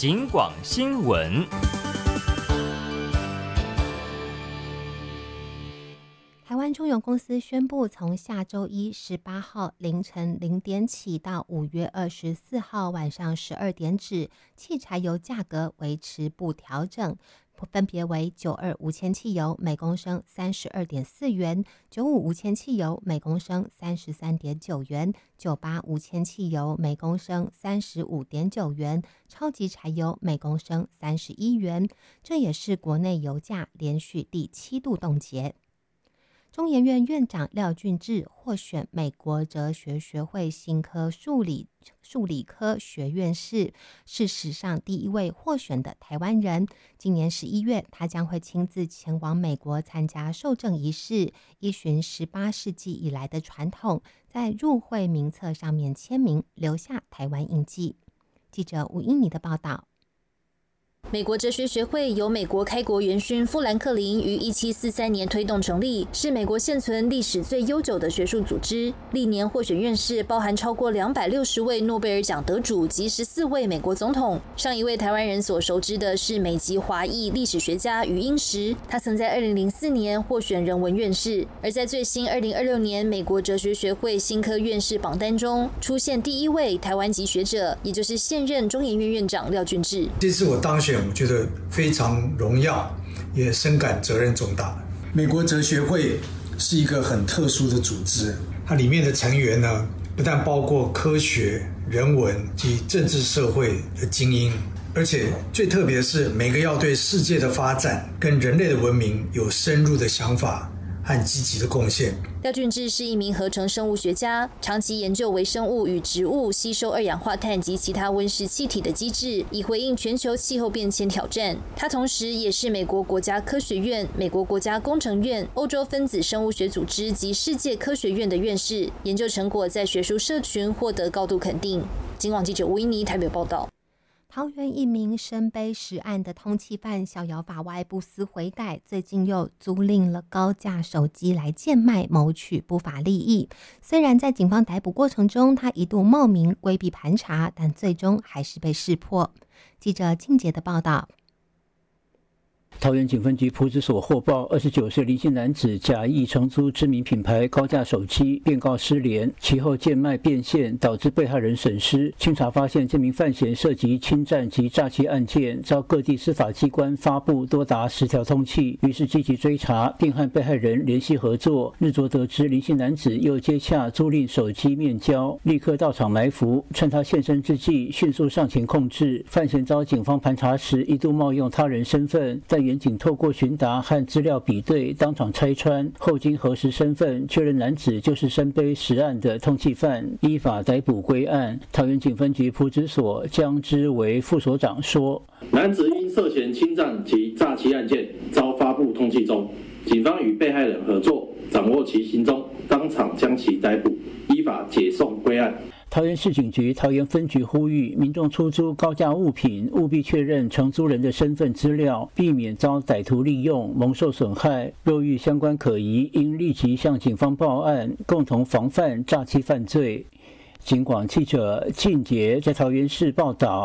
警广新闻。 台湾中油公司宣布，从下周一18号凌晨0点起到5月24号晚上12点止，汽柴油价格维持不调整，分别为92无铅汽油每公升32.4元，95无铅汽油每公升33.9元，98无铅汽油每公升35.9元，超级柴油每公升31元。这也是国内油价连续第7度冻结。中研院院长廖俊智获选美国哲学学会新科数理科学院士，是史上第一位获选的台湾人。今年11月，他将会亲自前往美国参加受证仪式，依循18世纪以来的传统，在入会名册上面签名，留下台湾印记。记者吴英妮的报道。 美国哲学学会由美国开国元勋富兰克林于1743年推动成立，是美国现存历史最悠久的学术组织。历年获选院士包含超过260位诺贝尔奖得主及14位美国总统。上一位台湾人所熟知的是美籍华裔历史学家余英时，他曾在2004年获选人文院士。而在最新2026年美国哲学学会新科院士榜单中，出现第一位台湾籍学者，也就是现任中研院院长廖俊智。 这次我当选，我觉得非常荣耀，也深感责任重大。美国哲学会是一个很特殊的组织，它里面的成员呢，不但包括科学、人文及政治社会的精英，而且最特别的是，每个要对世界的发展跟人类的文明有深入的想法和积极的贡献。 廖俊智是一名合成生物学家，长期研究微生物与植物吸收二氧化碳及其他温室气体的机制，以回应全球气候变迁挑战。他同时也是美国国家科学院、美国国家工程院、欧洲分子生物学组织及世界科学院的院士，研究成果在学术社群获得高度肯定。警广记者吴英妮台北报道。 桃园一名身背10案的通缉犯逍遥法外不思悔改，最近又租赁了高价手机来贱卖，谋取不法利益。虽然在警方逮捕过程中，他一度冒名规避盘查，但最终还是被识破。记者静杰的报道。 桃园警分局埔子所获报，29岁林姓男子假意承租知名品牌高价手机，变告失联，其后贱卖变现，导致被害人损失。清查发现，这名犯嫌涉及侵占及诈欺案件，遭各地司法机关发布多达10条通缉，于是积极追查，并和被害人联系合作。日昨得知林姓男子又接洽租赁手机面交，立刻到场埋伏，趁他现身之际，迅速上前控制。犯嫌遭警方盘查时，一度冒用他人身份，但远警透过询答和资料比对，当场拆穿，后经核实身份，确认男子就是身背10案的通缉犯，依法逮捕归案。桃园警分局埔子所江之为副所长说， 男子因涉嫌侵占及诈欺案件遭发布通缉中，警方与被害人合作，掌握其行踪，当场将其逮捕，依法解送归案。 桃园市警局桃园分局呼吁民众出租高价物品，务必确认承租人的身份资料，避免遭歹徒利用，蒙受损害。若遇相关可疑，应立即向警方报案，共同防范诈欺犯罪。警广记者靳杰在桃园市报道。